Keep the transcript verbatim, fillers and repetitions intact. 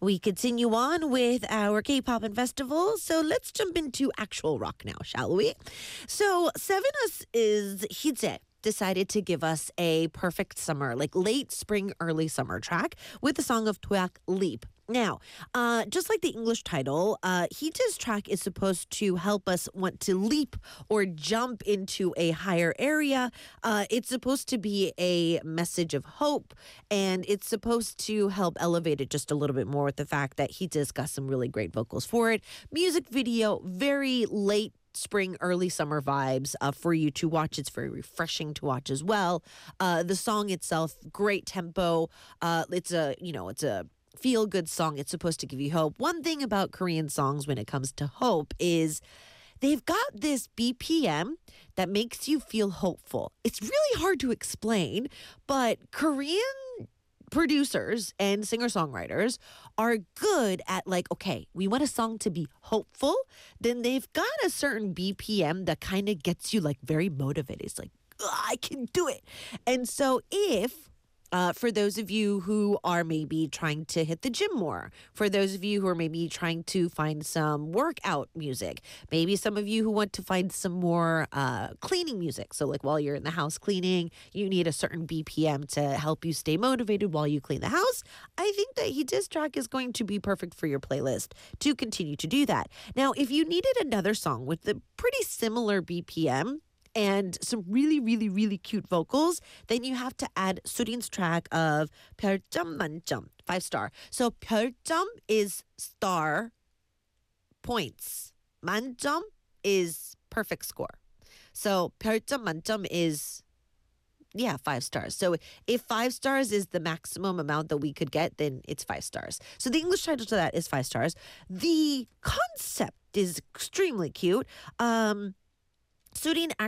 We continue on with our K-pop and festival. So let's jump into actual rock now, shall we? So Sevenus is Hije decided to give us a perfect summer, like late spring, early summer track with the song of Toyak Leap. Now, uh, just like the English title, uh, Hija's track is supposed to help us want to leap or jump into a higher area. Uh, it's supposed to be a message of hope, and it's supposed to help elevate it just a little bit more with the fact that Hija's got some really great vocals for it. Music video, very late spring, early summer vibes uh, for you to watch. It's very refreshing to watch as well. Uh, the song itself, great tempo. Uh, it's a, you know, it's a feel good song. It's supposed to give you hope. One thing about Korean songs when it comes to hope is they've got this B P M that makes you feel hopeful. It's really hard to explain, but Korean producers and singer-songwriters are good at like, okay, we want a song to be hopeful, then they've got a certain B P M that kind of gets you like very motivated. It's like, I can do it. And so if Uh, for those of you who are maybe trying to hit the gym more, for those of you who are maybe trying to find some workout music, maybe some of you who want to find some more uh, cleaning music. So like while you're in the house cleaning, you need a certain B P M to help you stay motivated while you clean the house. I think that Hija's track is going to be perfect for your playlist to continue to do that. Now, if you needed another song with the pretty similar B P M, and some really, really, really cute vocals, then you have to add Surin's track of 별점 만점, five star. So 별점 is star points. 만점 is perfect score. So 별점 만점 is, yeah, five stars. So if five stars is the maximum amount that we could get, then it's five stars. So the English title to that is five stars. The concept is extremely cute. Um... Surin